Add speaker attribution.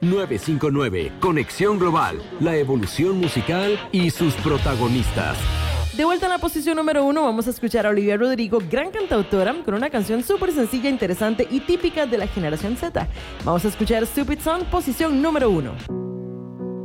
Speaker 1: 959. Conexión Global, la evolución musical y sus protagonistas.
Speaker 2: De vuelta en la posición número 1, vamos a escuchar a Olivia Rodrigo, gran cantautora, con una canción súper sencilla, interesante y típica de la generación Z. Vamos a escuchar Stupid Song, posición número 1.